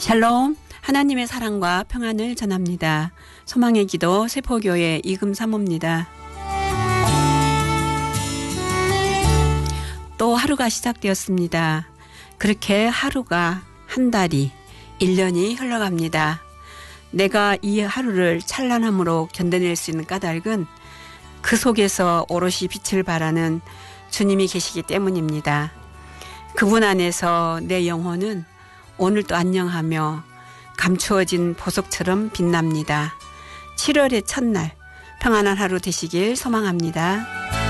샬롬, 하나님의 사랑과 평안을 전합니다. 소망의 기도 세포교회 이금 사모입니다. 또 하루가 시작되었습니다. 그렇게 하루가 한 달이 1년이 흘러갑니다. 내가 이 하루를 찬란함으로 견뎌낼 수 있는 까닭은 그 속에서 오롯이 빛을 발하는 주님이 계시기 때문입니다. 그분 안에서 내 영혼은 오늘도 안녕하며 감추어진 보석처럼 빛납니다. 7월의 첫날 평안한 하루 되시길 소망합니다.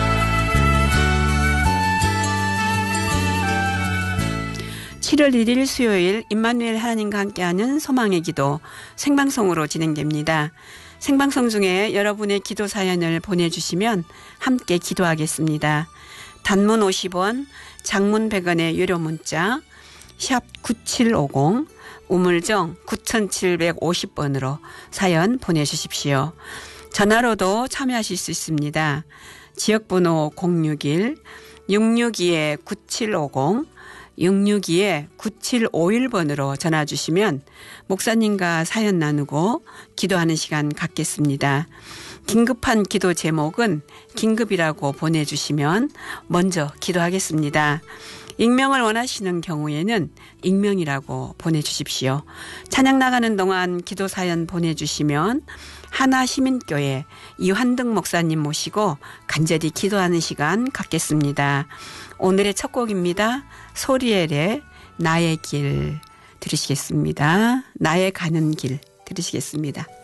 (7월 1일) 수요일 임마누엘 하나님과 함께하는 소망의 기도 생방송으로 진행됩니다. 생방송 중에 여러분의 기도 사연을 보내주시면 함께 기도하겠습니다. 단문 50원, 장문 100원의 유료 문자 샵 9750 우물정 9750번으로 사연 보내주십시오. 전화로도 참여하실 수 있습니다. 지역번호 061-662-9750 662-9751번으로 전화 주시면 목사님과 사연 나누고 기도하는 시간 갖겠습니다. 긴급한 기도 제목은 긴급이라고 보내주시면 먼저 기도하겠습니다. 익명을 원하시는 경우에는 익명이라고 보내주십시오. 찬양 나가는 동안 기도 사연 보내주시면 하나시민교회 이환등 목사님 모시고 간절히 기도하는 시간 갖겠습니다. 오늘의 첫 곡입니다. 소리엘의 나의 길 들으시겠습니다. 나의 가는 길 들으시겠습니다.